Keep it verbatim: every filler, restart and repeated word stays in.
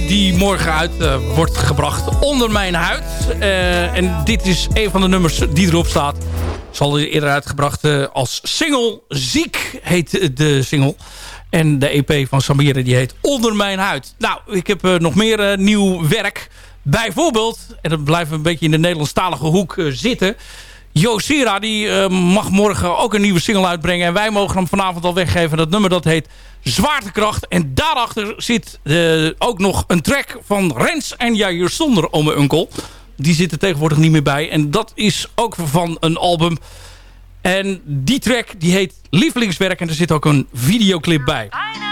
die morgen uit uh, wordt gebracht. Onder mijn huid. Uh, en dit is een van de nummers die erop staat. Zal eerder uitgebracht uh, als single. Ziek heet de single. En de E P van Samira die heet Onder mijn huid. Nou, ik heb uh, nog meer uh, nieuw werk. Bijvoorbeeld, en dan blijven we een beetje in de Nederlandstalige hoek uh, zitten. Jo Sira die uh, mag morgen ook een nieuwe single uitbrengen. En wij mogen hem vanavond al weggeven. Dat nummer dat heet Zwaartekracht. En daarachter zit uh, ook nog een track van Rens en Jair Zonder Ome Unkel. Die zit er tegenwoordig niet meer bij. En dat is ook van een album. En die track die heet Lievelingswerk. En er zit ook een videoclip bij.